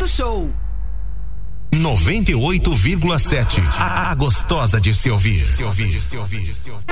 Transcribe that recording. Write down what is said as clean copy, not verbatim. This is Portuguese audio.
Morning Show 98,7. A gostosa de se ouvir.